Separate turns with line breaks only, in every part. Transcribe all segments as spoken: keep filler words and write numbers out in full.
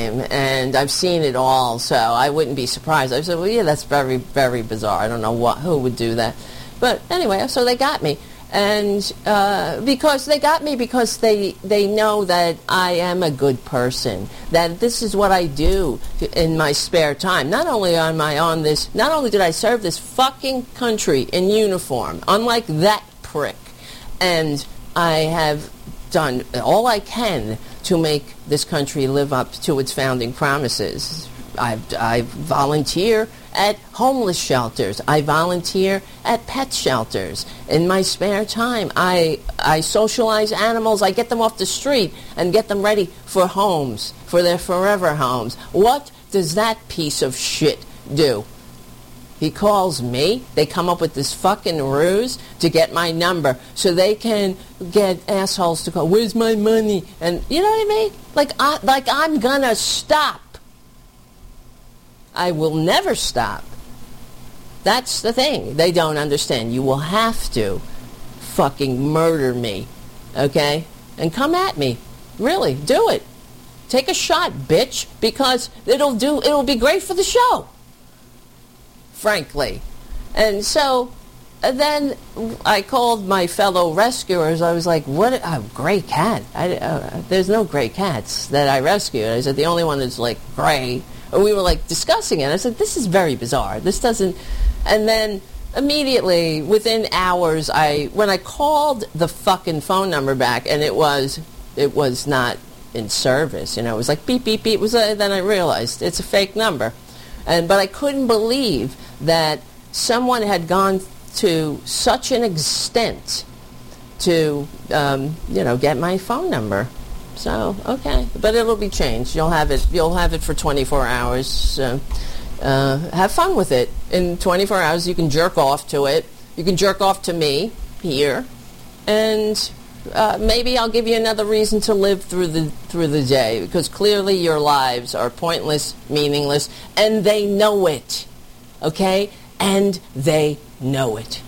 time, and I've seen it all, so I wouldn't be surprised. I said, well, yeah, that's very, very bizarre. I don't know what who would do that. But anyway, so they got me. And uh, because they got me because they, they know that I am a good person, that this is what I do in my spare time. Not only am I on this, not only did I serve this fucking country in uniform, unlike that prick, and I have done all I can to make this country live up to its founding promises. I, I volunteer at homeless shelters. I volunteer at pet shelters. In my spare time, I I socialize animals. I get them off the street and get them ready for homes, for their forever homes. What does that piece of shit do? He calls me. They come up with this fucking ruse to get my number so they can get assholes to call, where's my money? And you know what I mean? Like, I, like I'm gonna stop. I will never stop. That's the thing. They don't understand. You will have to fucking murder me, okay? And come at me. Really, do it. Take a shot, bitch, because it'll do. It'll be great for the show, frankly. And so and then I called my fellow rescuers. I was like, what a great cat. I, uh, there's no gray cats that I rescued. I said, the only one that's like gray. And we were like discussing it. I said, this is very bizarre. This doesn't... And then immediately, within hours, I when I called the fucking phone number back, and it was it was not in service. You know, it was like beep, beep, beep. It was a, then I realized it's a fake number. And But I couldn't believe that someone had gone to such an extent to, um, you know, get my phone number. So, okay. But it'll be changed. You'll have it You'll have it for twenty-four hours. So, uh, have fun with it. In twenty-four hours, you can jerk off to it. You can jerk off to me here. And uh, maybe I'll give you another reason to live through the through the day. Because clearly your lives are pointless, meaningless, and they know it. Okay? And they know it.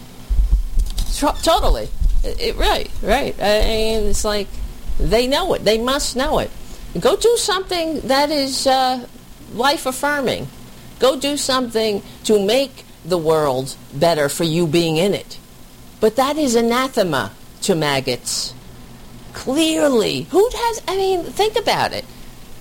Tr- totally. It, it, right, right. I mean, it's like... They know it. They must know it. Go do something that is uh, life-affirming. Go do something to make the world better for you being in it. But that is anathema to maggots. Clearly. Who has... I mean, think about it.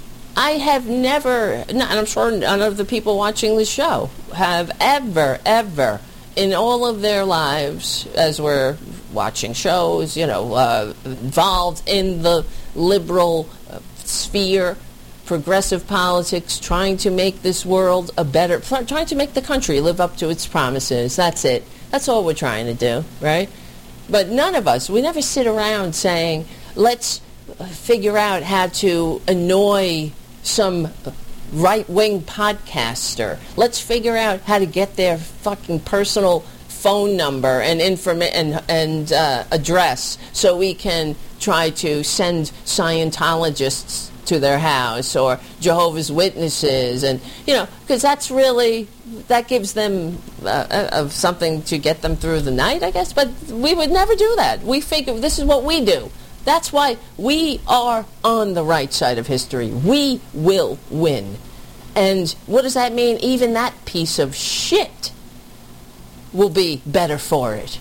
I have never... And I'm sure none of the people watching the show have ever, ever, in all of their lives, as we're... watching shows, you know, uh, involved in the liberal uh, sphere, progressive politics, trying to make this world a better, trying to make the country live up to its promises. That's it. That's all we're trying to do, right? But none of us, we never sit around saying, let's figure out how to annoy some right-wing podcaster. Let's figure out how to get their fucking personal phone number and informa- and, and uh, address so we can try to send Scientologists to their house or Jehovah's Witnesses, and you know, because that's really, that gives them uh, of something to get them through the night, I guess. But we would never do that. We figure this is what we do. That's why we are on the right side of history. We will win. And what does that mean? Even that piece of shit will be better for it.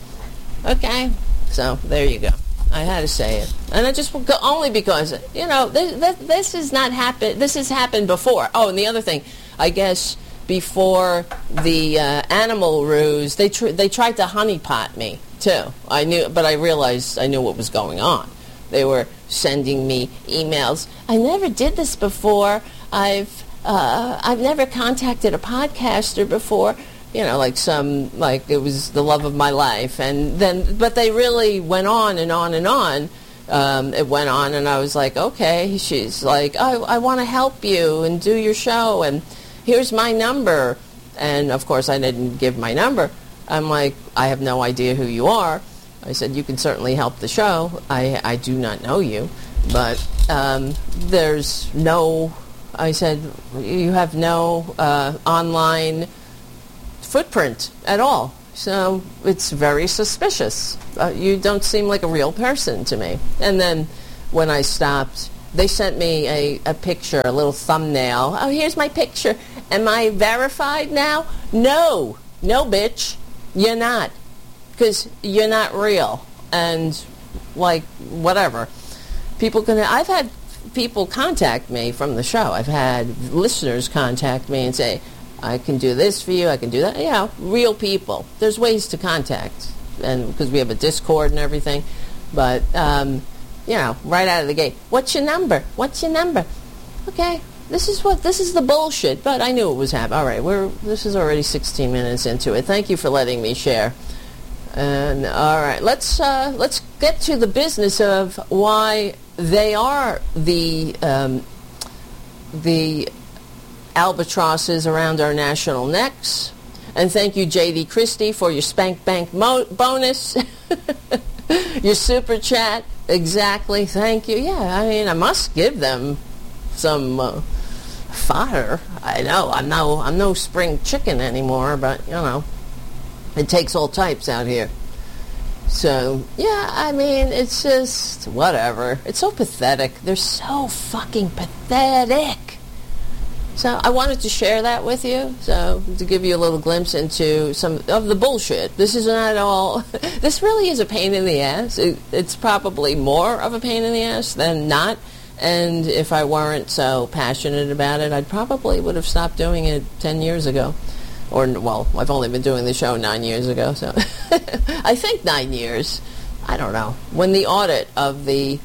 Okay? So, there you go. I had to say it. And I just, only because, you know, this, this, this has not happened, this has happened before. Oh, and the other thing, I guess before the uh, animal ruse, they tr- they tried to honeypot me, too. I knew, but I realized I knew what was going on. They were sending me emails. I never did this before. I've, uh, I've never contacted a podcaster before. You know, like some, like it was the love of my life. And then, but they really went on and on and on. Um, it went on, and I was like, okay. She's like, oh, I want to help you and do your show, and here's my number. And, of course, I didn't give my number. I'm like, I have no idea who you are. I said, you can certainly help the show. I, I do not know you. But um, there's no, I said, you have no uh, online footprint at all. So it's very suspicious. Uh, you don't seem like a real person to me. And then when I stopped they sent me a, a picture, a little thumbnail. Oh, here's my picture. Am I verified now? No. No, bitch. You're not. Because you're not real. And, like, whatever. People can... I've had people contact me from the show. I've had listeners contact me and say, I can do this for you, I can do that. Yeah, real people. There's ways to contact. And because we have a Discord and everything. But, um, you know, right out of the gate. What's your number? What's your number? Okay. This is what this is the bullshit, but I knew it was happening. All right, we're this is already sixteen minutes into it. Thank you for letting me share. And all right, let's uh, let's get to the business of why they are the um, the albatrosses around our national necks. And thank you, J D Christie, for your spank bank mo- bonus, your super chat. Exactly, thank you. Yeah, I mean, I must give them some uh, fodder. I know I'm no I'm no spring chicken anymore, but you know it takes all types out here. So yeah, I mean it's just whatever. It's so pathetic. They're so fucking pathetic. So I wanted to share that with you, so to give you a little glimpse into some of the bullshit. This is not all. This really is a pain in the ass. It, it's probably more of a pain in the ass than not. And if I weren't so passionate about it, I probably would have stopped doing it ten years ago. Or, well, I've only been doing the show nine years ago, so I think nine years. I don't know. When the audit of the,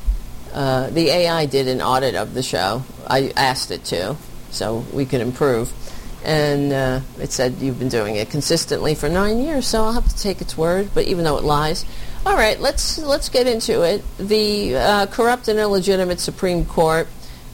uh, the A I did an audit of the show, I asked it to, so we could improve. And uh, it said you've been doing it consistently for nine years, so I'll have to take its word, but even though it lies. All right, let's let's get into it. The uh, corrupt and illegitimate Supreme Court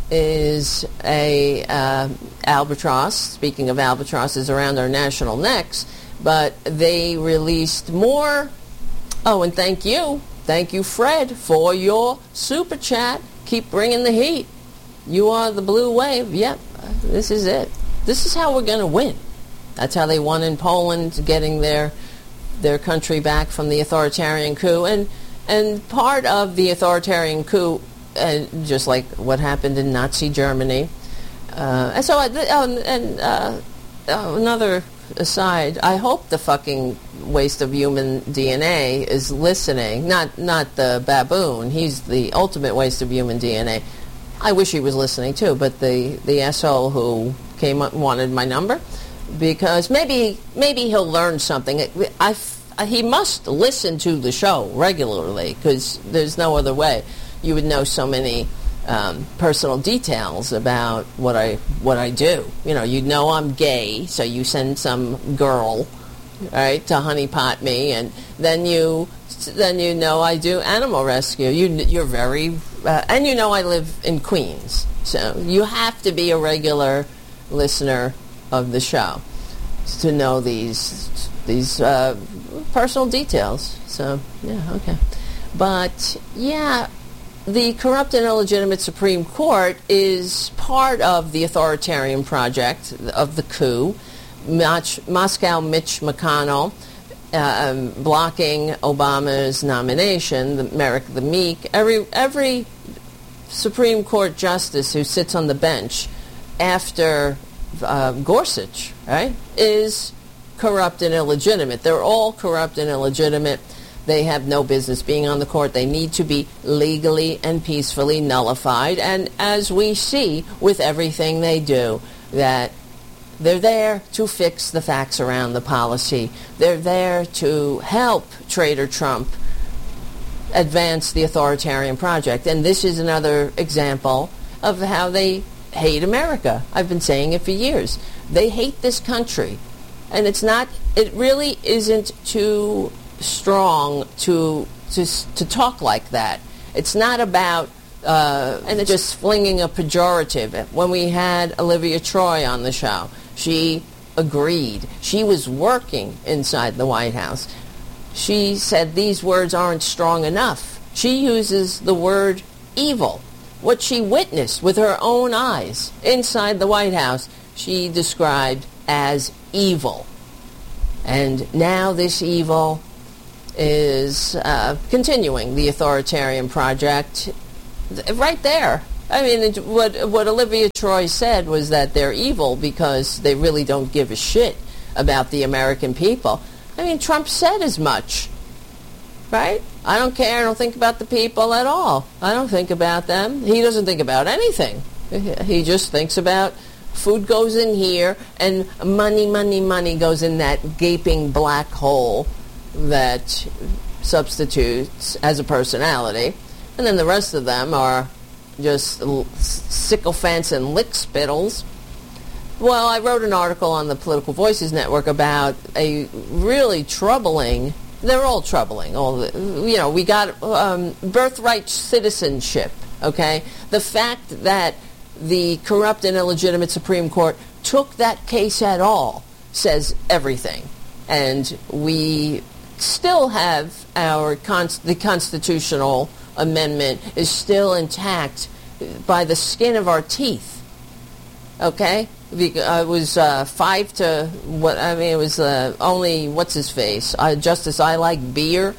is a uh, albatross, speaking of albatrosses around our national necks, but they released more. Oh, and thank you. Thank you, Fred, for your super chat. Keep bringing the heat. You are the blue wave. Yep, this is it. This is how we're going to win. That's how they won in Poland, getting their their country back from the authoritarian coup. And and part of the authoritarian coup, uh, just like what happened in Nazi Germany. Uh, and so, I, oh, and uh, oh, another aside, I hope the fucking waste of human D N A is listening. Not not the baboon. He's the ultimate waste of human D N A. I wish he was listening too, but the, the asshole who came up and wanted my number, because maybe maybe he'll learn something. I, I, he must listen to the show regularly, because there's no other way. You would know so many um, personal details about what I what I do. You know, you know I'm gay, so you send some girl, right, to honeypot me, and then you then you know I do animal rescue. You you're very uh, and you know I live in Queens, so you have to be a regular listener of the show to know these these uh, personal details. So yeah, okay, but yeah. The corrupt and illegitimate Supreme Court is part of the authoritarian project of the coup. Mach, Moscow Mitch McConnell uh, um, blocking Obama's nomination, the Merrick the Meek. Every every Supreme Court justice who sits on the bench after uh, Gorsuch, right, is corrupt and illegitimate. They're all corrupt and illegitimate. They have no business being on the court. They need to be legally and peacefully nullified. And as we see with everything they do, that they're there to fix the facts around the policy. They're there to help Trader Trump advance the authoritarian project. And this is another example of how they hate America. I've been saying it for years. They hate this country. And it's not, it really isn't too strong to to to talk like that. It's not about uh, and it's just flinging a pejorative. When we had Olivia Troy on the show, she agreed. She was working inside the White House. She said these words aren't strong enough. She uses the word evil. What she witnessed with her own eyes inside the White House, she described as evil. And now this evil is uh, continuing the authoritarian project right there I mean, it, what what Olivia Troy said was that they're evil because they really don't give a shit about the American people. I mean, Trump said as much, right? I don't care. I don't think about the people at all. I don't think about them. He doesn't think about anything. He just thinks about food goes in here and money, money, money goes in that gaping black hole that substitutes as a personality. And then the rest of them are just sycophants and lick spittles. Well, I wrote an article on the Political Voices Network about a really troubling, they're all troubling, all the, you know, we got um, birthright citizenship, okay? The fact that the corrupt and illegitimate Supreme Court took that case at all says everything. And we still have our, const- the constitutional amendment is still intact by the skin of our teeth, okay? It was uh, five to what I mean. It was uh, only what's his face, uh, Justice I Like Beer,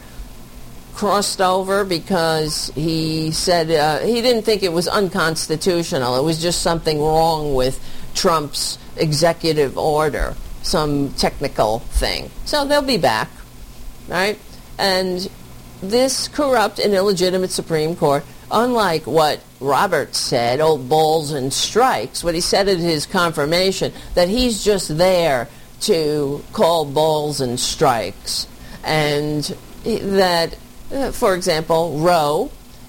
crossed over because he said uh, he didn't think it was unconstitutional. It was just something wrong with Trump's executive order, some technical thing. So they'll be back, right? And this corrupt and illegitimate Supreme Court, unlike what Roberts said, old balls and strikes, what he said at his confirmation, that he's just there to call balls and strikes. And that, uh, for example, Roe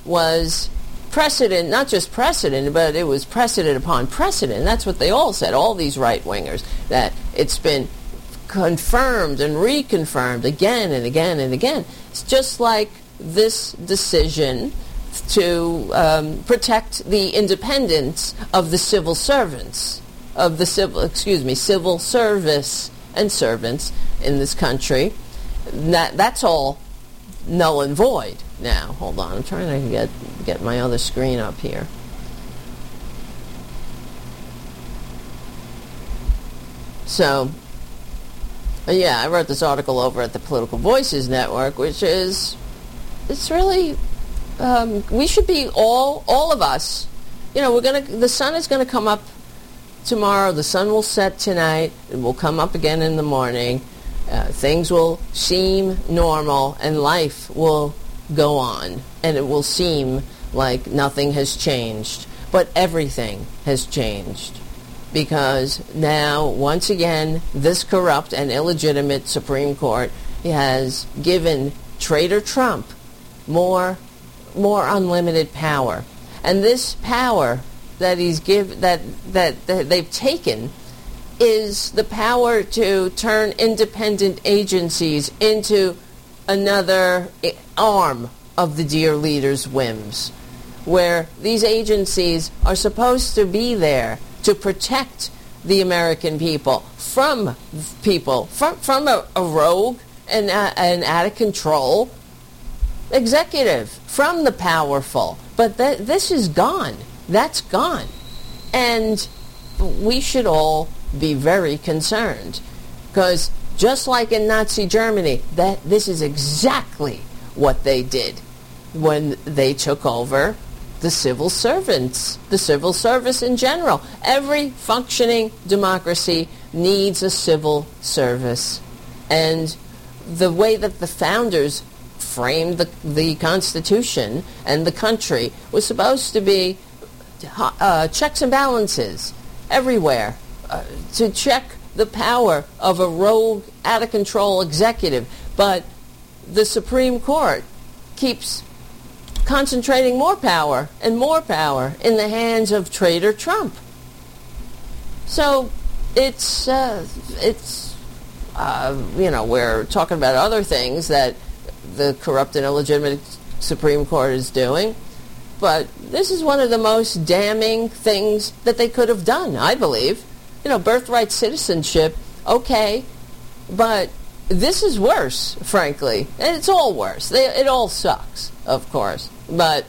was precedent, not just precedent, but it was precedent upon precedent. That's what they all said, all these right-wingers, that it's been confirmed and reconfirmed again and again and again. It's just like this decision to um, protect the independence of the civil servants, of the civil, excuse me, civil service and servants in this country. That that's all null and void now. Hold on, I'm trying to get get my other screen up here. So, yeah, I wrote this article over at the Political Voices Network, which is, it's really. Um, we should be all, all of us. You know, we're gonna. The sun is gonna come up tomorrow. The sun will set tonight. It will come up again in the morning. Uh, things will seem normal, and life will go on, and it will seem like nothing has changed. But everything has changed, because now, once again, this corrupt and illegitimate Supreme Court has given traitor Trump more. more unlimited power. And this power that he's give that, that that they've taken is the power to turn independent agencies into another arm of the dear leader's whims, where these agencies are supposed to be there to protect the American people from people, from, from a, a rogue and uh, an out of control executive, from the powerful. But th- this is gone. That's gone. And we should all be very concerned, because just like in Nazi Germany, that this is exactly what they did when they took over the civil servants, the civil service in general. Every functioning democracy needs a civil service. And the way that the founders framed the, the Constitution and the country was supposed to be uh, checks and balances everywhere uh, to check the power of a rogue, out-of-control executive. But the Supreme Court keeps concentrating more power and more power in the hands of traitor Trump. So it's, uh, it's uh, you know, we're talking about other things that the corrupt and illegitimate Supreme Court is doing. But this is one of the most damning things that they could have done, I believe. You know, birthright citizenship, okay, but this is worse, frankly. And it's all worse. They, it all sucks, of course. But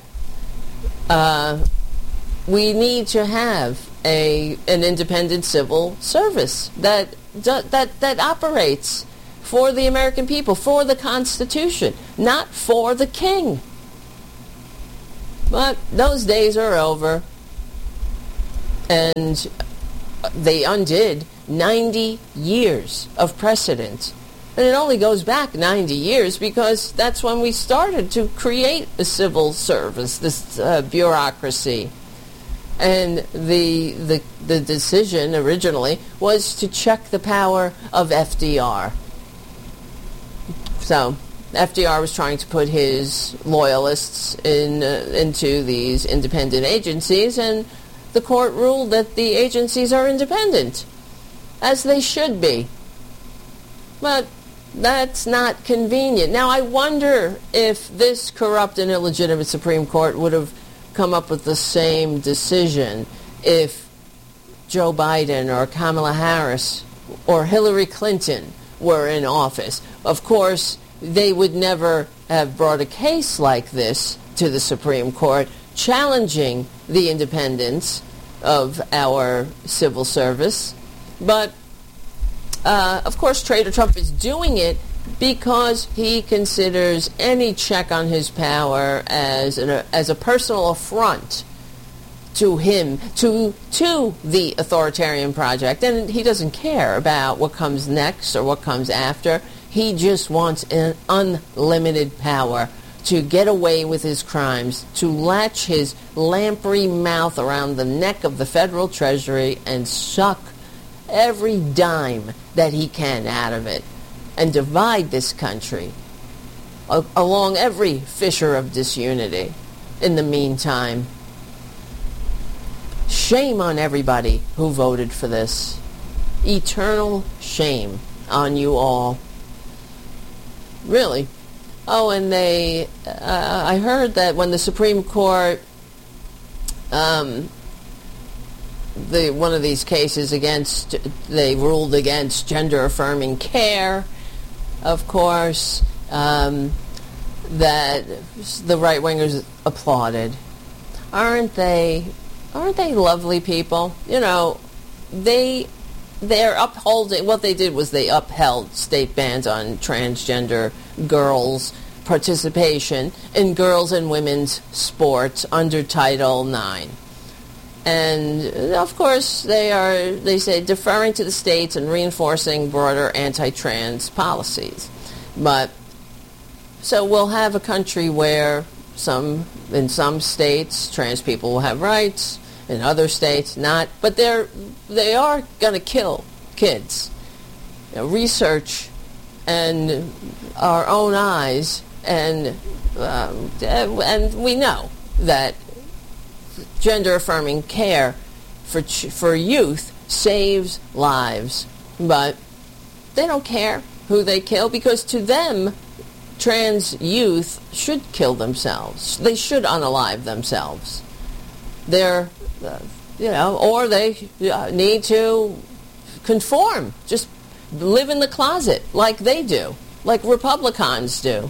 uh, we need to have a an independent civil service that that that operates for the American people, for the Constitution, not for the king. But those days are over. And they undid ninety years of precedent. And it only goes back ninety years because that's when we started to create a civil service, this uh, bureaucracy. And the, the the decision originally was to check the power of F D R. So F D R was trying to put his loyalists in uh, into these independent agencies, and the court ruled that the agencies are independent, as they should be. But that's not convenient. Now, I wonder if this corrupt and illegitimate Supreme Court would have come up with the same decision if Joe Biden or Kamala Harris or Hillary Clinton were in office. Of course, they would never have brought a case like this to the Supreme Court challenging the independence of our civil service. But, uh, of course, Trader Trump is doing it because he considers any check on his power as an, as a personal affront to him, to to the authoritarian project. And he doesn't care about what comes next or what comes after. He just wants an unlimited power to get away with his crimes, to latch his lamprey mouth around the neck of the federal treasury and suck every dime that he can out of it, and divide this country a- along every fissure of disunity. In the meantime, shame on everybody who voted for this. Eternal shame on you all. Really. Oh, and they, uh, I heard that when the Supreme Court, um, the one of these cases against, they ruled against gender-affirming care, of course, um, that the right-wingers applauded. Aren't they, aren't they lovely people? You know, they, they're upholding, what they did was they upheld state bans on transgender girls' participation in girls' and women's sports under Title nine. And, of course, they are, they say, deferring to the states and reinforcing broader anti-trans policies. But, so we'll have a country where some, in some states, trans people will have rights, in other states not, but they're, they are going to kill kids. You know, research and our own eyes, and, um, and we know that gender-affirming care for ch- for youth saves lives, but they don't care who they kill, because to them, trans youth should kill themselves. They should unalive themselves. They're, uh, you know, or they uh, need to conform, just live in the closet like they do, like Republicans do.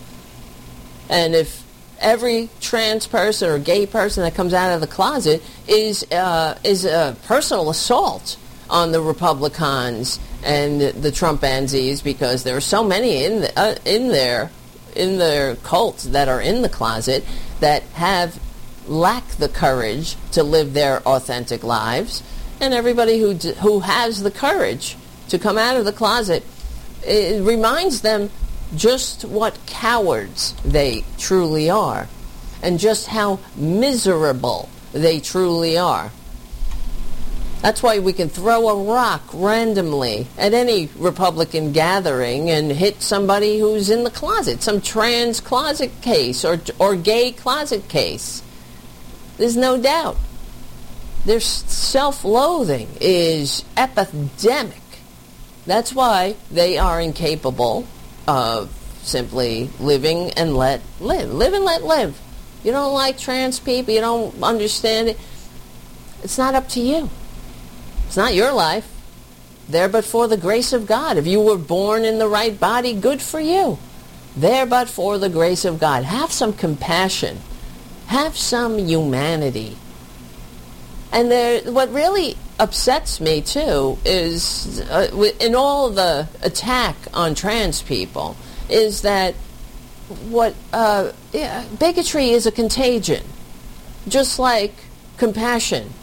And if every trans person or gay person that comes out of the closet is uh, is a personal assault on the Republicans and the Trumpansies, because there are so many in the, uh, in their in their cult that are in the closet that have lack the courage to live their authentic lives, and everybody who d- who has the courage to come out of the closet, it reminds them just what cowards they truly are, and just how miserable they truly are. That's why we can throw a rock randomly at any Republican gathering and hit somebody who's in the closet, some trans closet case or or gay closet case. There's no doubt. Their self-loathing is epidemic. That's why they are incapable of simply living and let live. Live and let live. You don't like trans people, you don't understand it. It's not up to you. It's not your life. There but for the grace of God. If you were born in the right body, good for you. There but for the grace of God. Have some compassion. Have some humanity. And there, what really upsets me, too, is uh, in all the attack on trans people, is that what uh, yeah, bigotry is a contagion, just like compassion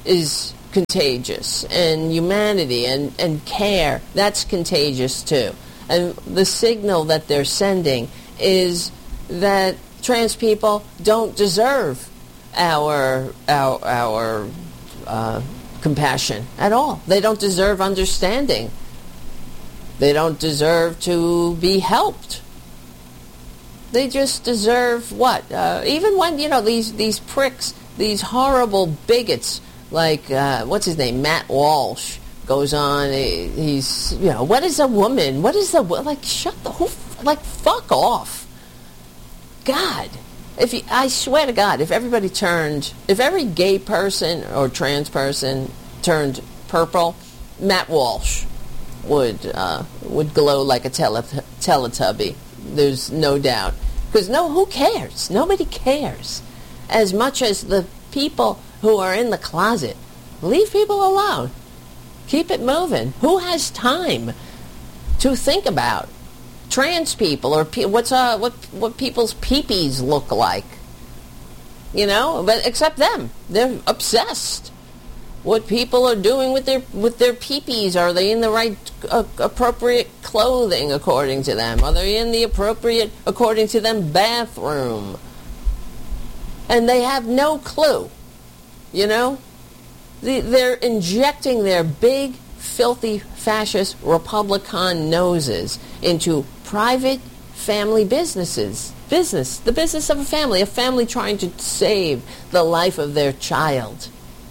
is contagious, and humanity and, and care, that's contagious too. And the signal that they're sending is that trans people don't deserve our our our uh, compassion at all. They don't deserve understanding. They don't deserve to be helped. They just deserve what? Uh, even when, you know, these these pricks, these horrible bigots, like uh, what's his name, Matt Walsh, goes on. He, he's, you know, what is a woman? What is a like? Shut the who? Like, fuck off. God, if you, I swear to God, if everybody turned, if every gay person or trans person turned purple, Matt Walsh would uh, would glow like a tele- Teletubby. There's no doubt. Because no, who cares? Nobody cares. As much as the people who are in the closet. Leave people alone. Keep it moving. Who has time to think about trans people or pe- what's uh what what people's peepees look like? You know, but except them, they're obsessed. What people are doing with their with their peepees? Are they in the right uh, appropriate clothing according to them? Are they in the appropriate according to them bathroom? And they have no clue. You know, the, they're injecting their big, filthy, fascist Republican noses into private family businesses. Business, the business of a family, a family trying to save the life of their child.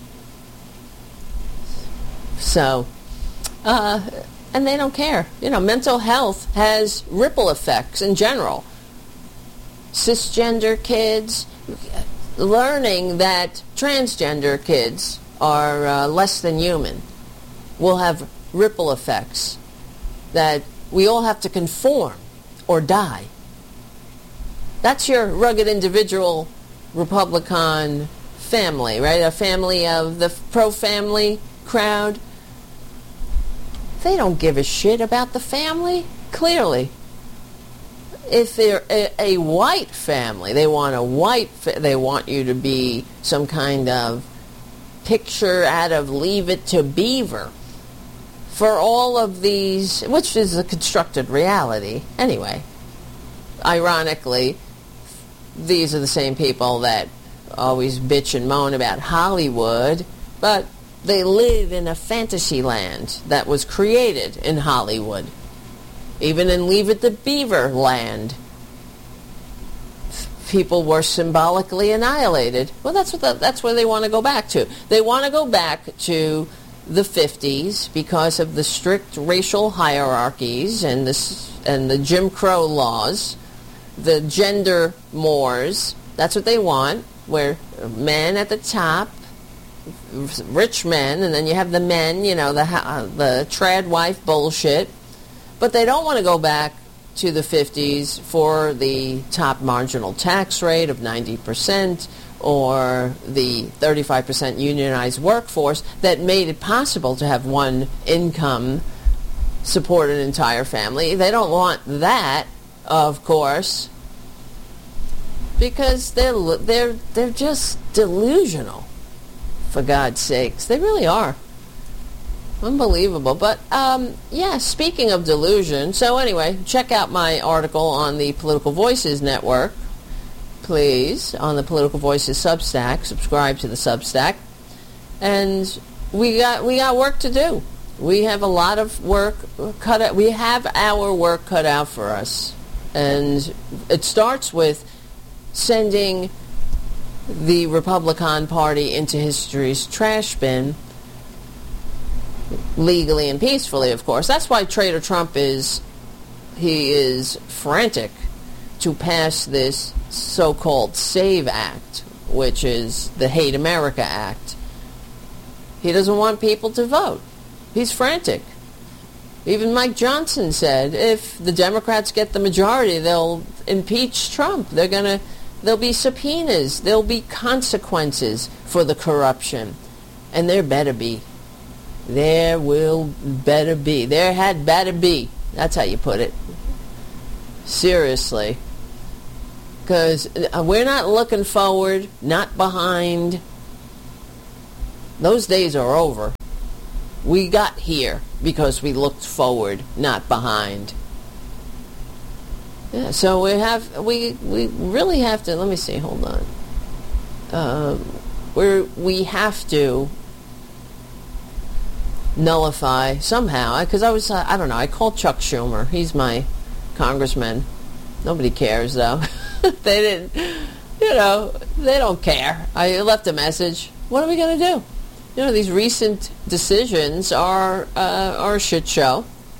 So, uh, and they don't care. You know, mental health has ripple effects in general. Cisgender kids learning that transgender kids are uh, less than human will have ripple effects, that we all have to conform or die. That's your rugged individual Republican family, right? A family of the pro-family crowd. They don't give a shit about the family, clearly. If they're a, a white family, they want a white, fa- they want you to be some kind of picture out of Leave It to Beaver. For all of these, which is a constructed reality, anyway. Ironically, these are the same people that always bitch and moan about Hollywood, but they live in a fantasy land that was created in Hollywood. Even in Leave It to Beaver land, people were symbolically annihilated. Well, that's what the, that's where they want to go back to. They want to go back to the fifties because of the strict racial hierarchies and the and the Jim Crow laws, the gender mores. That's what they want, where men at the top, rich men, and then you have the men, you know, the uh, the trad wife bullshit. But they don't want to go back to the fifties for the top marginal tax rate of ninety percent or the thirty-five percent unionized workforce that made it possible to have one income support an entire family. They don't want that, of course, because they're they're they're just delusional, for God's sakes. They really are. Unbelievable. But, um, yeah, speaking of delusion, so anyway, check out my article on the Political Voices Network, please, on the Political Voices Substack. Subscribe to the Substack. And we got we got work to do. We have a lot of work cut out. We have our work cut out for us. And it starts with sending the Republican Party into history's trash bin, legally and peacefully, of course. That's why Trader Trump is, he is frantic to pass this so-called SAVE Act, which is the Hate America Act. He doesn't want people to vote. He's frantic. Even Mike Johnson said if the Democrats get the majority, they'll impeach Trump. They're gonna, there'll be subpoenas. There'll be consequences for the corruption. And there better be. There will better be. There had better be. That's how you put it. Seriously. Because we're not looking forward, not behind. Those days are over. We got here because we looked forward, not behind. Yeah, so we have we we really have to. Let me see. Hold on. Uh, we we have to nullify somehow, because I was uh, I don't know. I called Chuck Schumer. He's my congressman. Nobody cares though. They didn't. You know, they don't care. I left a message. What are we going to do? You know, these recent decisions are uh, are a shit show.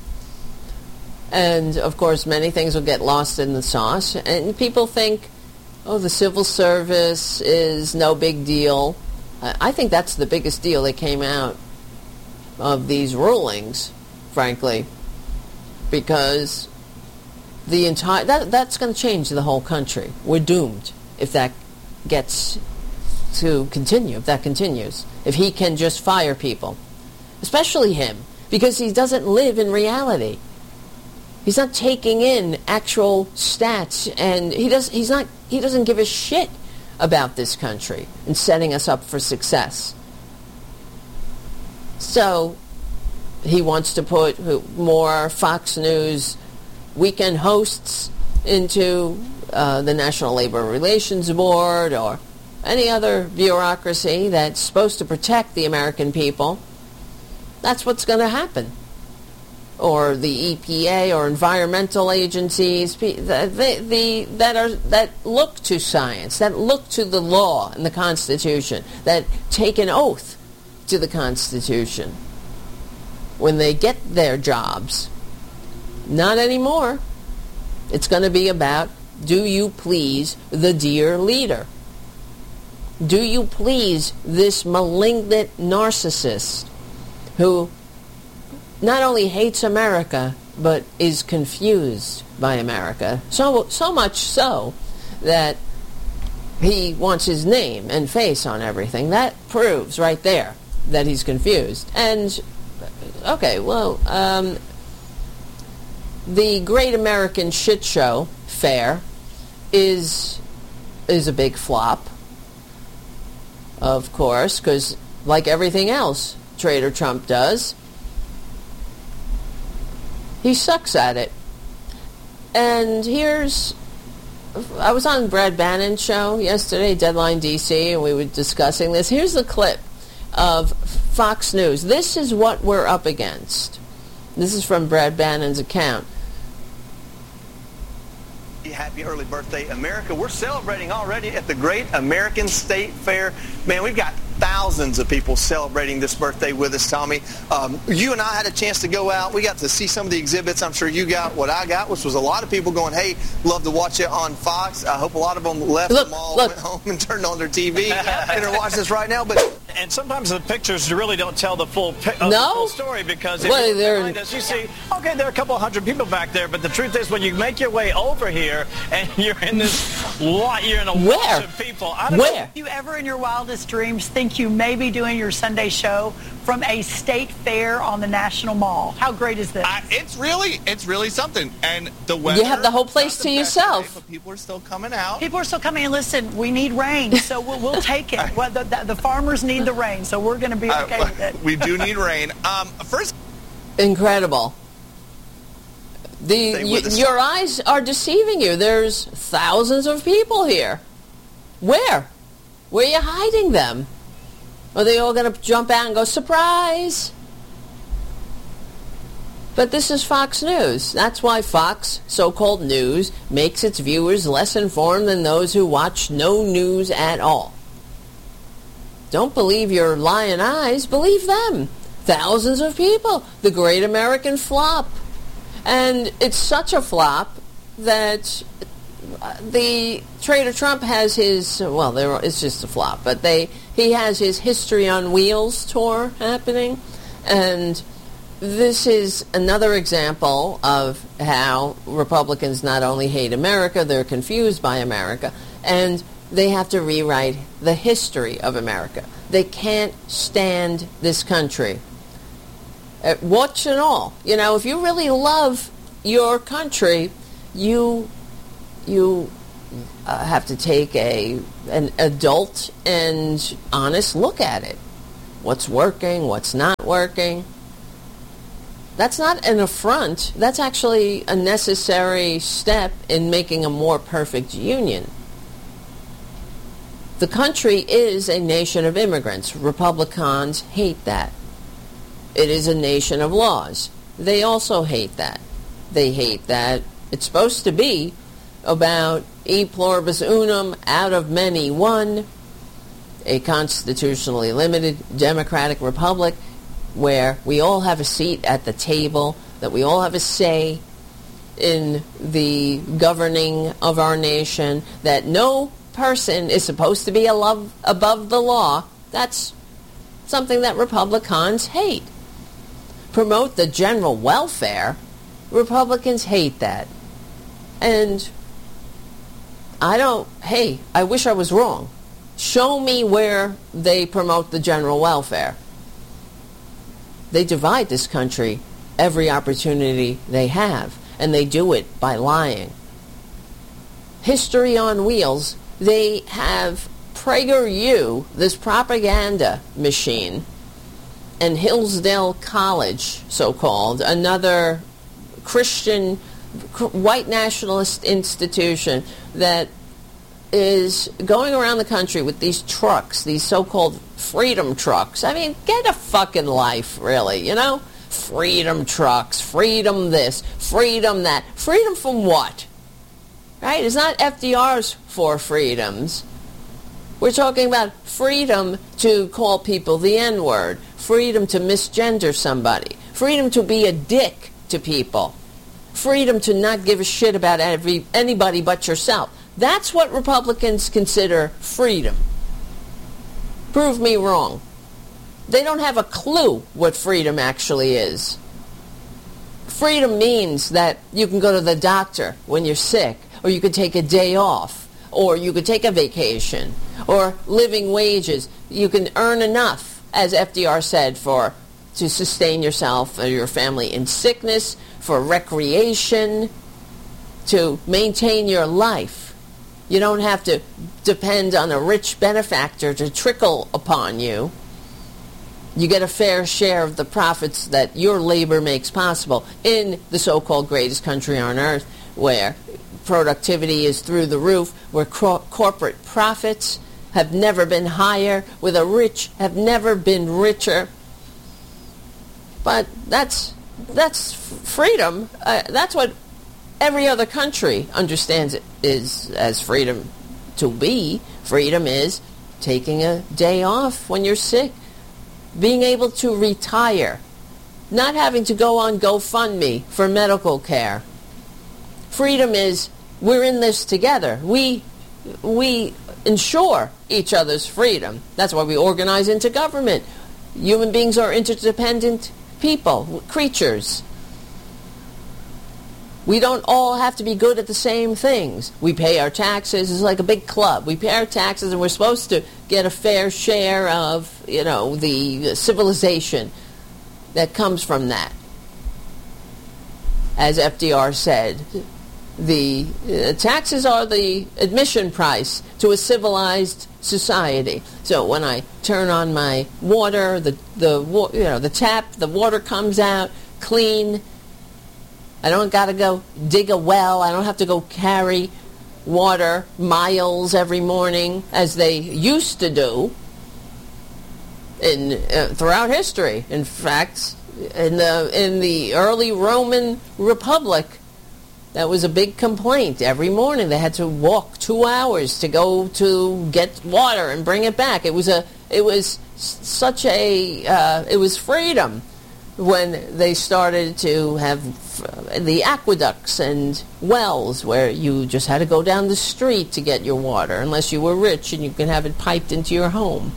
And, of course, many things will get lost in the sauce. And people think, oh, the civil service is no big deal. Uh, I think that's the biggest deal that came out of these rulings, frankly, because the entire that that's going to change the whole country. We're doomed if that gets to continue, if that continues. If he can just fire people, especially him, because he doesn't live in reality. He's not taking in actual stats, and he does. He's not. He doesn't give a shit about this country and setting us up for success. So he wants to put more Fox News weekend hosts into uh, the National Labor Relations Board or any other bureaucracy that's supposed to protect the American people. That's what's going to happen. Or the E P A or environmental agencies, the, the, the, that are that look to science, that look to the law and the Constitution, that take an oath to the Constitution when they get their jobs. Not anymore. It's going to be about, do you please the dear leader? Do you please this malignant narcissist who not only hates America, but is confused by America? So, so much so that he wants his name and face on everything. That proves right there that he's confused. And, okay, well, um, the Great American Shit Show Fair is is a big flop, of course, because like everything else Trader Trump does, he sucks at it. And here's, I was on Brad Bannon's show yesterday, Deadline D C, and we were discussing this. Here's the clip of Fox News. This is what we're up against. This is from Brad Bannon's account.
Happy early birthday, America. We're celebrating already at the Great American State Fair. Man, we've got thousands of people celebrating this birthday with us, Tommy. Um, you and I had a chance to go out. We got to see some of the exhibits. I'm sure you got what I got, which was a lot of people going, hey, love to watch it on Fox. I hope a lot of them left
look,
the mall,
look.
went home and turned on their T V and are watching this right now. But
And sometimes the pictures really don't tell the full, pi- uh,
No?
the full story, because if
Well,
you look
they're-
behind us, you see, okay, there are a couple hundred people back there, but the truth is when you make your way over here and you're in this lot, you're in a
Where?
wash of people. I don't
Where?
know.
Do you ever in your wildest dreams think you may be doing your Sunday show from a state fair on the National Mall? How great is this?
I, it's really, it's really something. And the weather.
You have the whole place
not the
to
best
yourself.
today, but people are still coming out.
People are still coming in. Listen, we need rain, so we'll, we'll take it. Well, the, the, the farmers need the rain, so we're going to be okay
Uh,
with it.
we do need rain. Um, first,
Incredible. The
Stay
y-
with us.
your eyes are deceiving you. There's thousands of people here. Where? Where are you hiding them? Are they all going to jump out and go, surprise? But this is Fox News. That's why Fox, so-called news, makes its viewers less informed than those who watch no news at all. Don't believe your lying eyes. Believe them. Thousands of people. The Great American Flop. And it's such a flop that the Trader Trump has his, well, there, it's just a flop, but they he has his History on Wheels tour happening. And this is another example of how Republicans not only hate America, they're confused by America, and they have to rewrite the history of America. They can't stand this country. Uh, watch and all. You know, if you really love your country, you you uh, have to take a an adult and honest look at it. what's working, what's not working. That's not an affront. That's actually a necessary step in making a more perfect union. The country is a nation of immigrants. Republicans hate that. It is a nation of laws. They also hate that. They hate that it's supposed to be about e pluribus unum, out of many one, a constitutionally limited democratic republic where we all have a seat at the table, that we all have a say in the governing of our nation, that no person is supposed to be above, above the law. That's something that Republicans hate. Promote the general welfare. Republicans hate that. And I don't, hey, I wish I was wrong. Show me where they promote the general welfare. They divide this country every opportunity they have, and they do it by lying. History on wheels, they have PragerU, this propaganda machine, and Hillsdale College, so-called, another Christian, white nationalist institution that is going around the country with these trucks, these so-called freedom trucks. I mean, get a fucking life, really, you know? Freedom trucks, freedom this, freedom that. Freedom from what? Right? It's not F D R's four freedoms. We're talking about freedom to call people the N-word, freedom to misgender somebody, freedom to be a dick to people, freedom to not give a shit about every, anybody but yourself. That's what Republicans consider freedom. Prove me wrong. They don't have a clue what freedom actually is. Freedom means that you can go to the doctor when you're sick, or you could take a day off, or you could take a vacation, or living wages. You can earn enough, as F D R said, for to sustain yourself or your family in sickness, for recreation, to maintain your life. You don't have to depend on a rich benefactor to trickle upon you. You get a fair share of the profits that your labor makes possible in the so-called greatest country on earth, where productivity is through the roof, where cor- corporate profits have never been higher, where the rich have never been richer. But that's that's freedom. Uh, that's what every other country understands it is as freedom to be. Freedom is taking a day off when you're sick, being able to retire, not having to go on GoFundMe for medical care. Freedom is we're in this together. We we ensure each other's freedom. That's why we organize into government. Human beings are interdependent people, creatures. We don't all have to be good at the same things. We pay our taxes. It's like a big club. We pay our taxes, and we're supposed to get a fair share of, you know, the civilization that comes from that. As F D R said, the uh, taxes are the admission price to a civilized society. So when I turn on my water, the the you know the tap, the water comes out clean. I don't got to go dig a well. I don't have to go carry water miles every morning as they used to do in uh, throughout history. In fact, in the in the early Roman Republic, that was a big complaint. Every morning they had to walk two hours to go to get water and bring it back. It was a it was such a uh, it was freedom when they started to have the aqueducts and wells where you just had to go down the street to get your water, unless you were rich and you could have it piped into your home.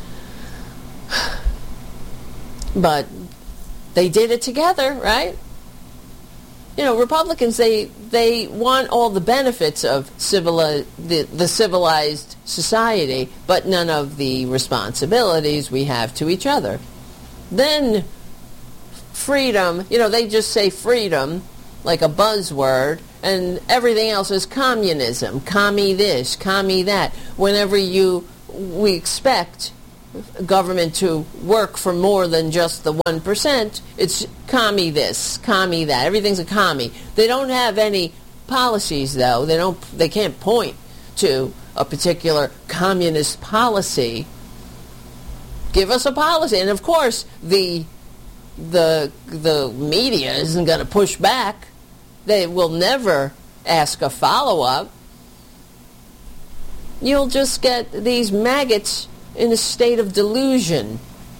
But they did it together, right? You know, Republicans, they they want all the benefits of civili- the, the civilized society, but none of the responsibilities we have to each other. Then freedom, you know, they just say freedom like a buzzword, and everything else is communism, commie this, commie that. Whenever you, we expect government to work for more than just the one percent. It's commie this, commie that. Everything's a commie. They don't have any policies, though. They don't. They can't point to a particular communist policy. Give us a policy. And, of course, the the the media isn't going to push back. They will never ask a follow-up. You'll just get these maggots in a state of delusion.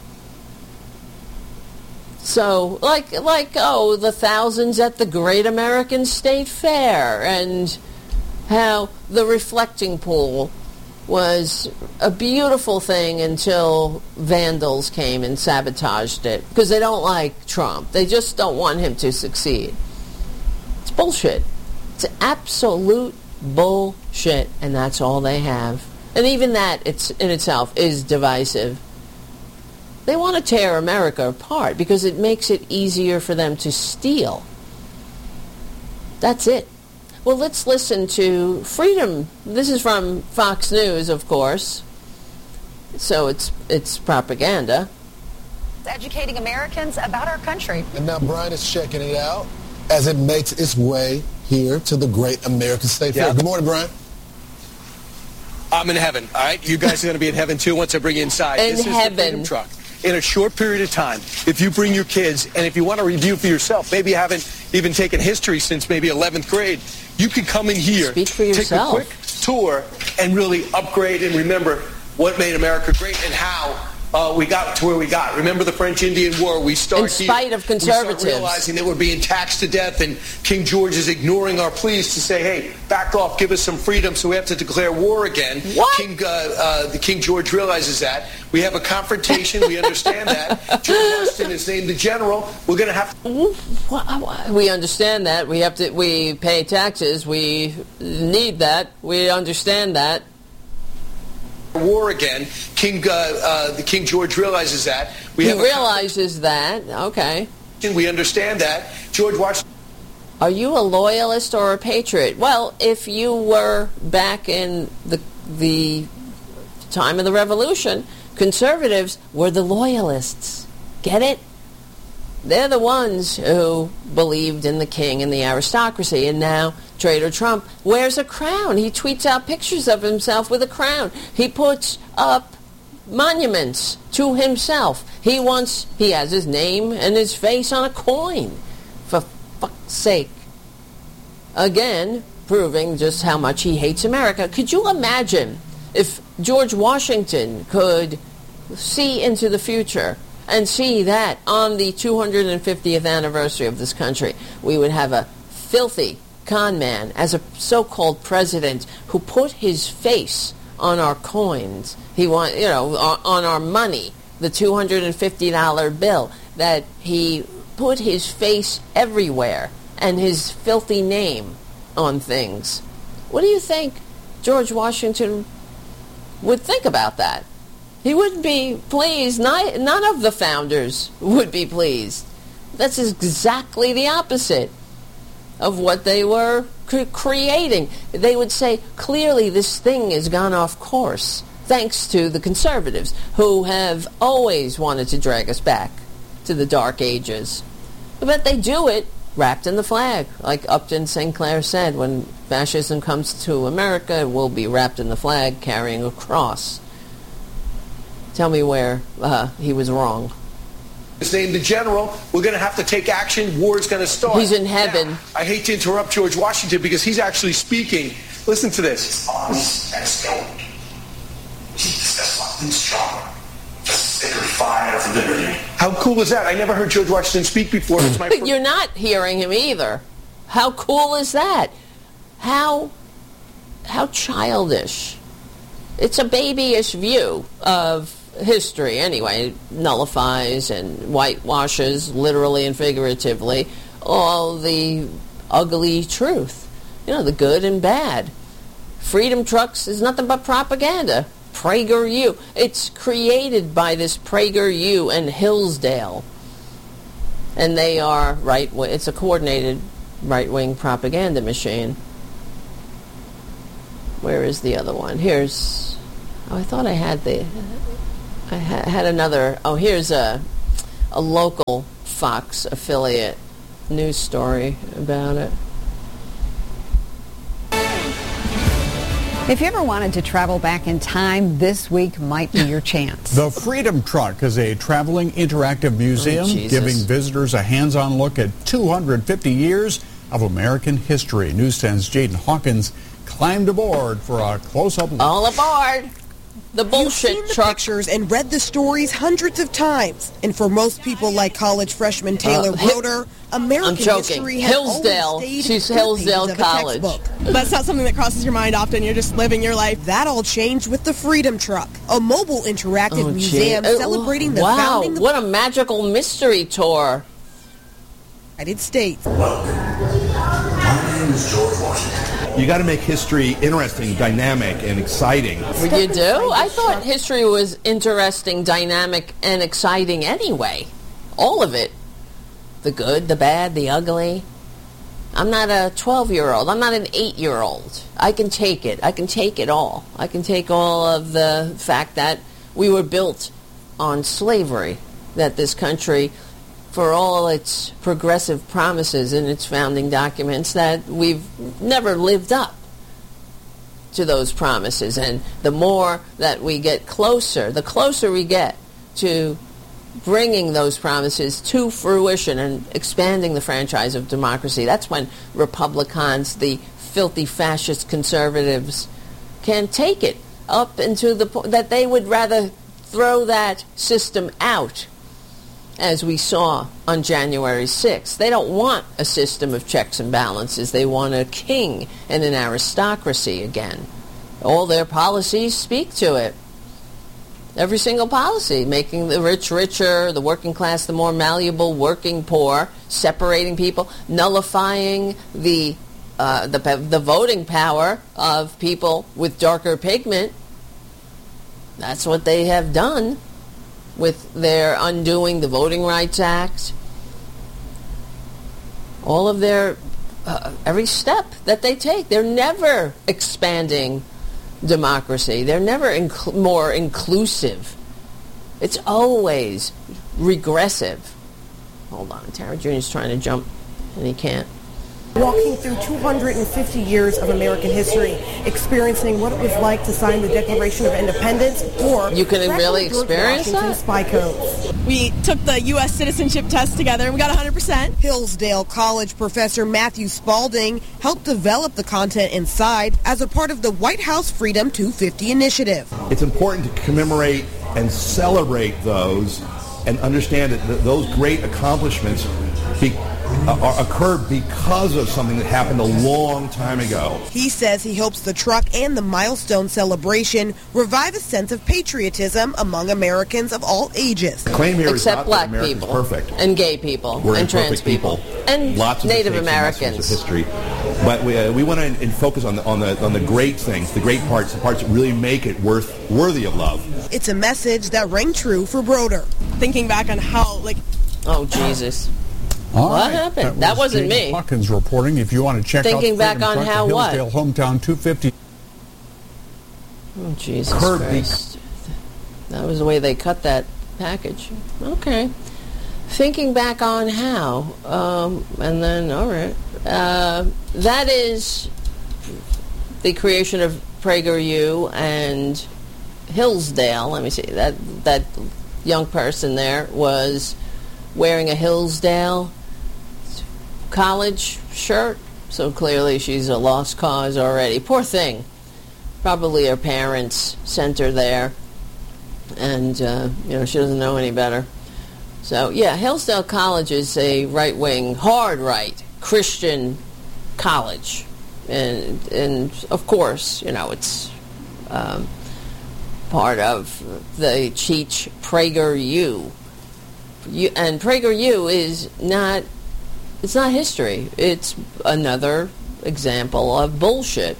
So, like, like, oh, the thousands at the Great American State Fair, and how the reflecting pool was a beautiful thing until vandals came and sabotaged it, because they don't like Trump. They just don't want him to succeed. It's bullshit. It's absolute bullshit, and that's all they have. And even that, it's in itself, is divisive. They want to tear America apart because it makes it easier for them to steal. That's it. Well, let's listen to Freedom. This is from Fox News, of course. So it's it's propaganda.
Educating Americans about our country.
And now Brian is checking it out as it makes its way here to the Great American State Fair.
Yeah.
Good morning, Brian.
I'm in heaven, all right? You guys are going to be in heaven, too, once I bring you inside.
In
this
heaven.
is the Freedom Truck. In a short period of time, if you bring your kids, and if you want to review for yourself, maybe you haven't even taken history since maybe eleventh grade, you can come in here,
Speak for
take
yourself.
a quick tour, and really upgrade and remember what made America great and how uh, we got to where we got. Remember the French-Indian War? We start
In spite
here,
of conservatives.
We start realizing that we're being taxed to death, and King George is ignoring our pleas to say, hey, back off, give us some freedom, so we have to declare war again.
What?
King, uh, uh, the King George realizes that. We have a confrontation. We understand that. George Washington is named the general. We're going to have to...
We understand that. We have to. We pay taxes. We need that. We understand that.
war again. King, uh, uh, the King George realizes that. We
he
have
realizes that. Okay.
We understand that. George Washington.
Are you a loyalist or a patriot? Well, if you were back in the the time of the Revolution, conservatives were the loyalists. Get it? They're the ones who believed in the king and the aristocracy, and now Trader Trump wears a crown. He tweets out pictures of himself with a crown. He puts up monuments to himself. He wants, he has his name and his face on a coin. For fuck's sake. Again, proving just how much he hates America. Could you imagine if George Washington could see into the future and see that on the two hundred fiftieth anniversary of this country, we would have a filthy con man as a so-called president who put his face on our coins. He want, you know, on our money, the two hundred fifty dollar bill, that he put his face everywhere and his filthy name on things. What do you think George Washington would think about that? He wouldn't be pleased. None of the founders would be pleased. That's exactly the opposite of what they were cre- creating. They would say, clearly this thing has gone off course, thanks to the conservatives, who have always wanted to drag us back to the Dark Ages. But they do it wrapped in the flag. Like Upton Sinclair said, when fascism comes to America, it will be wrapped in the flag, carrying a cross. Tell me where uh, he was wrong.
Is named the general. We're going to have to take action. War is going to start.
He's in heaven.
Now, I hate to interrupt George Washington because he's actually speaking. Listen to this.
Honest and stone. Keep this something stronger. The sacred fire of liberty.
How cool is that? I never heard George Washington speak before. It's my
But you're not hearing him either. How cool is that? How how childish. It's a babyish view of history anyway. It nullifies and whitewashes, literally and figuratively, all the ugly truth. You know, the good and bad. Freedom Trucks is nothing but propaganda. PragerU. It's created by this PragerU and Hillsdale. And they are right, it's a coordinated right-wing propaganda machine. Where is the other one? Here's, oh, I thought I had the, I ha- had another. Oh, here's a a local Fox affiliate news story about it.
If you ever wanted to travel back in time, this week might be your chance.
The Freedom Truck is a traveling interactive museum
oh,
giving visitors a hands-on look at two hundred fifty years of American history. News ten's Jaden Hawkins climbed aboard for a close-up look.
All aboard! The bullshit
You've seen the
truck.
pictures and read the stories hundreds of times. And for most people like college freshman Taylor
Uh,
Broder, American
I'm joking.
history has
Hillsdale.
always stayed
She's
in the
Hillsdale
pages of a
College.
textbook.
That's not something that crosses your mind often. You're just living your life.
That all changed with the Freedom Truck, a mobile interactive
Oh,
museum
gee.
celebrating the
wow,
founding of
what a magical mystery tour.
the United States.
Welcome. My name is George Washington.
You got to make history interesting, dynamic, and exciting.
Well, you do? I thought history was interesting, dynamic, and exciting anyway. All of it. The good, the bad, the ugly. I'm not a twelve-year-old. I'm not an eight-year-old. I can take it. I can take it all. I can take all of the fact that we were built on slavery, that this country, for all its progressive promises in its founding documents, that we've never lived up to those promises. And the more that we get closer, the closer we get to bringing those promises to fruition and expanding the franchise of democracy, that's when Republicans, the filthy fascist conservatives, can take it up into the point that they would rather throw that system out, as we saw on January sixth. They don't want a system of checks and balances. They want a king and an aristocracy again. All their policies speak to it. Every single policy, making the rich richer, the working class the more malleable, working poor, separating people, nullifying the uh, the, the voting power of people with darker pigment. That's what they have done with their undoing the Voting Rights Act. All of their, uh, every step that they take, they're never expanding democracy. They're never inc- more inclusive. It's always regressive. Hold on, Tara Junior's trying to jump, and he can't.
Walking through two hundred fifty years of American history, experiencing what it was like to sign the Declaration of Independence, or
you can really experience that?
Spy codes.
We took the U S citizenship test together and we got one hundred percent.
Hillsdale College professor Matthew Spalding helped develop the content inside as a part of the White House Freedom two fifty initiative.
It's important to commemorate and celebrate those and understand that th- those great accomplishments be- uh, occurred because of something that happened a long time ago.
He says he hopes the truck and the milestone celebration revive a sense of patriotism among Americans of all ages.
The claim here
Except
is not
black
that America's
people
perfect.
and gay people
We're
and trans
imperfect
people, and
Lots of
Native
mistakes and
Americans.
lessons of history, but we, uh, we want to and focus on the on the on the great things, the great parts, the parts that really make it worth worthy of love.
It's a message that rang true for Broder.
Thinking back on how, like,
oh Jesus.
All
What
right.
happened?
That,
That
was
wasn't
Jaden
me.
Hawkins reporting. If you want to check
Thinking
out
back
Freedom
on
Truck,
how
the
what?
Hillsdale Hometown two fifty.
Oh, Jesus
Curb
Christ. That was the way they cut that package. Okay. Thinking back on how, um, and then, all right. Uh, that is the creation of PragerU and Hillsdale. Let me see. That, that young person there was wearing a Hillsdale college shirt, so clearly she's a lost cause already. Poor thing. Probably her parents sent her there, and uh, you know, she doesn't know any better. So yeah, Hillsdale College is a right-wing, hard right Christian college, and and of course, you know, it's um, part of the Cheech PragerU. You, and PragerU is not, it's not history. It's another example of bullshit.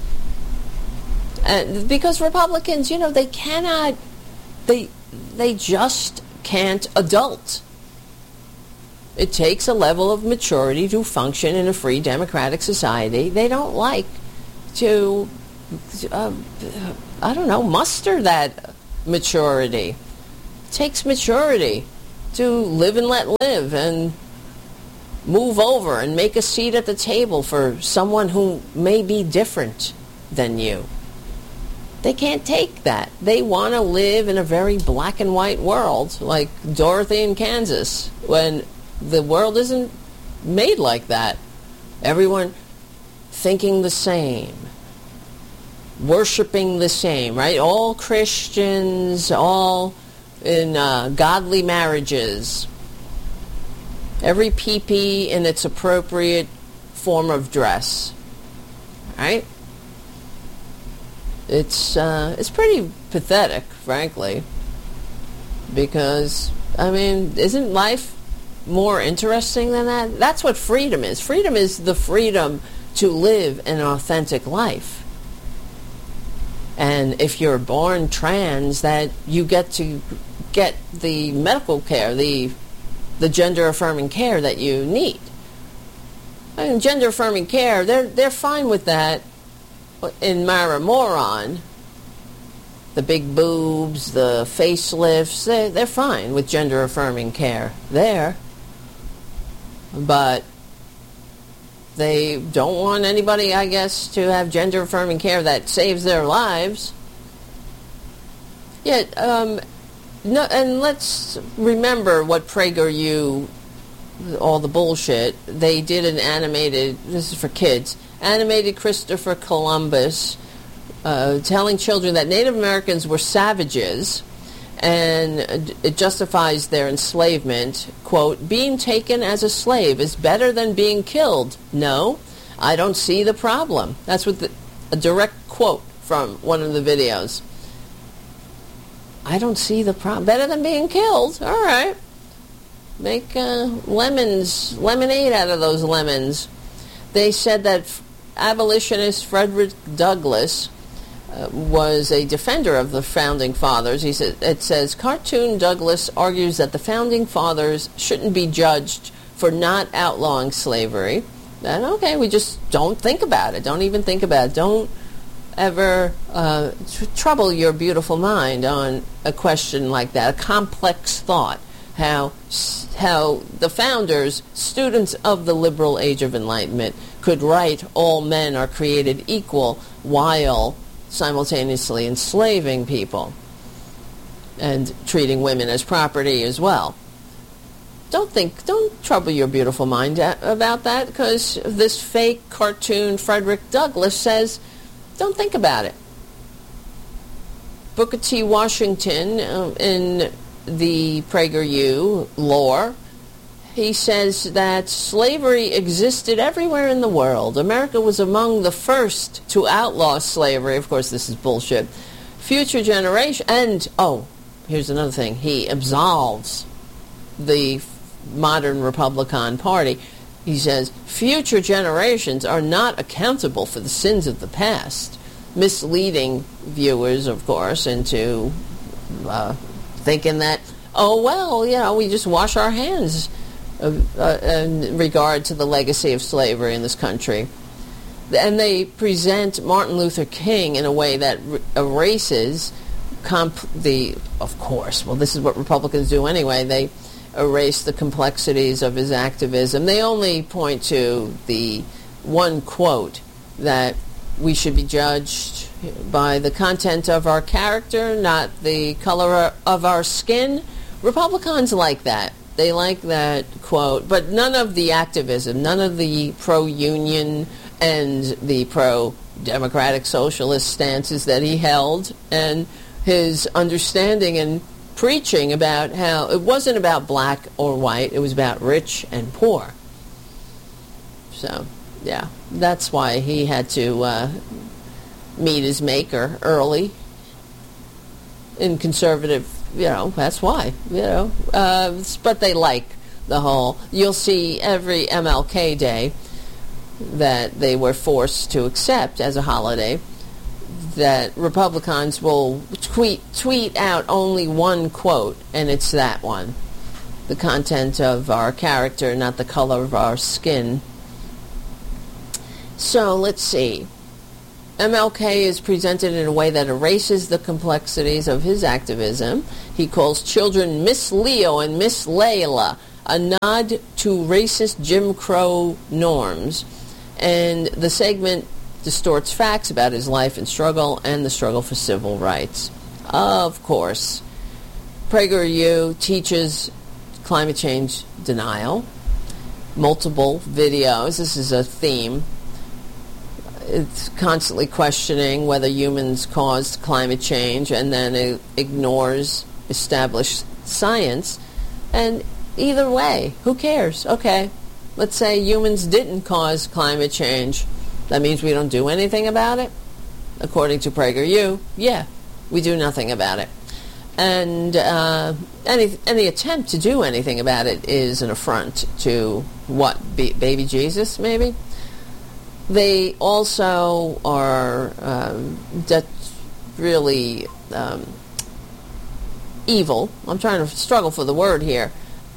And because Republicans, you know, they cannot, they they just can't adult. It takes a level of maturity to function in a free democratic society. They don't like to, uh, I don't know, muster that maturity. takes maturity to live and let live and move over and make a seat at the table for someone who may be different than you. They can't take that. They want to live in a very black and white world, like Dorothy in Kansas, when the world isn't made like that. Everyone thinking the same, worshiping the same, right? All Christians, all in uh, godly marriages. Every pee-pee in its appropriate form of dress, right? It's uh, it's pretty pathetic, frankly, because, I mean, isn't life more interesting than that? That's what freedom is. Freedom is the freedom to live an authentic life. And if you're born trans, that you get to get the medical care, the the gender-affirming care that you need. I mean, gender-affirming care, they're they're fine with that in Mara Moron. The big boobs, the facelifts, they, they're fine with gender-affirming care there. But they don't want anybody, I guess, to have gender-affirming care that saves their lives. Yet, um, no, and let's remember what PragerU, all the bullshit, they did an animated, this is for kids, animated Christopher Columbus uh, telling children that Native Americans were savages, and it justifies their enslavement. Quote, being taken as a slave is better than being killed. No, I don't see the problem. That's what the, a direct quote from one of the videos. I don't see the problem. Better than being killed. All right. Make uh, lemons, lemonade out of those lemons. They said that abolitionist Frederick Douglass uh, was a defender of the Founding Fathers. He said, it says, Cartoon Douglass argues that the Founding Fathers shouldn't be judged for not outlawing slavery. And okay, we just don't think about it. Don't even think about it. Don't ever uh, tr- trouble your beautiful mind on a question like that, a complex thought. How how the founders, students of the liberal age of enlightenment, could write all men are created equal while simultaneously enslaving people and treating women as property as well. Don't think, don't trouble your beautiful mind about that, because this fake cartoon Frederick Douglass says, don't think about it. Booker T. Washington, uh, in the PragerU lore, he says that slavery existed everywhere in the world. America was among the first to outlaw slavery. Of course, this is bullshit. Future generation, and, oh, here's another thing. He absolves the modern Republican Party. He says, future generations are not accountable for the sins of the past, misleading viewers, of course, into uh, thinking that, oh, well, you know, we just wash our hands of, uh, in regard to the legacy of slavery in this country. And they present Martin Luther King in a way that r- erases comp- the, of course, well, this is what Republicans do anyway, they erase the complexities of his activism. They only point to the one quote that we should be judged by the content of our character, not the color of our skin. Republicans like that. They like that quote, but none of the activism, none of the pro-union and the pro-democratic socialist stances that he held, and his understanding and preaching about how it wasn't about black or white, it was about rich and poor. So, yeah, that's why he had to uh, meet his maker early in conservative, you know, that's why, you know. Uh, but they like the whole, you'll see every M L K Day that they were forced to accept as a holiday, that Republicans will tweet tweet out only one quote, and it's that one. The content of our character, not the color of our skin. So let's see. M L K is presented in a way that erases the complexities of his activism. He calls children Miss Leo and Miss Layla, a nod to racist Jim Crow norms. And the segment distorts facts about his life and struggle and the struggle for civil rights. Of course, PragerU teaches climate change denial. Multiple videos. This is a theme. It's constantly questioning whether humans caused climate change, and then it ignores established science. And either way, who cares? Okay, let's say humans didn't cause climate change. That means we don't do anything about it? According to PragerU, yeah, we do nothing about it. And uh, any any attempt to do anything about it is an affront to, what, B- baby Jesus, maybe? They also are um, that's really um, evil. I'm trying to struggle for the word here,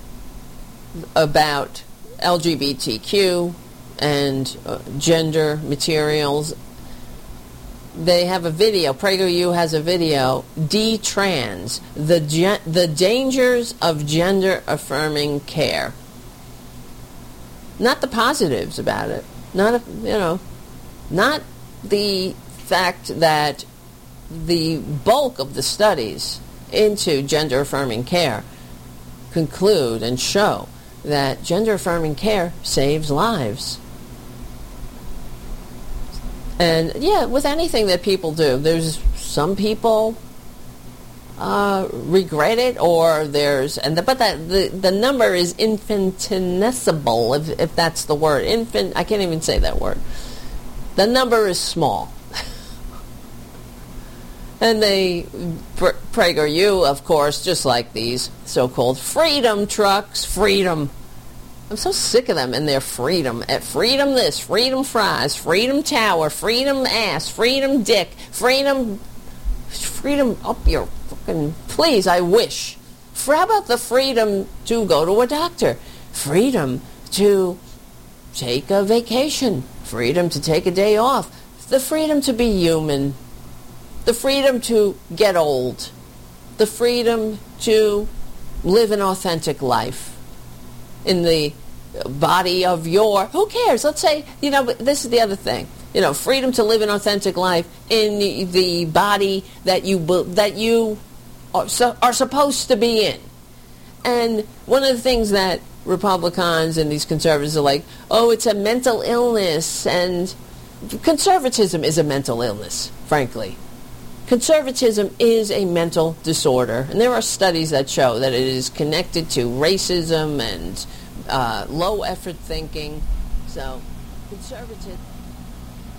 about L G B T Q and uh, gender materials. They have a video, PragerU has a video, D-Trans, the, gen- the dangers of gender-affirming care. Not the positives about it. Not, you know, not the fact that the bulk of the studies into gender-affirming care conclude and show that gender-affirming care saves lives. And yeah, with anything that people do, there's some people uh, regret it, or there's, and the, but that the the number is infinitesimal, if if that's the word. Infin, I can't even say that word. The number is small. And they, PragerU, of course, just like these so-called freedom trucks, freedom. I'm so sick of them and their freedom. At freedom this, freedom fries, freedom tower, freedom ass, freedom dick, freedom, freedom up your fucking, please, I wish. For how about the freedom to go to a doctor? Freedom to take a vacation. Freedom to take a day off. The freedom to be human. The freedom to get old. The freedom to live an authentic life in the body of your, who cares? Let's say, you know, this is the other thing. You know, freedom to live an authentic life in the, the body that you that you are, are supposed to be in. And one of the things that Republicans and these conservatives are like, oh, it's a mental illness, and conservatism is a mental illness, frankly. Conservatism is a mental disorder, and there are studies that show that it is connected to racism and uh, low-effort thinking. So, conservative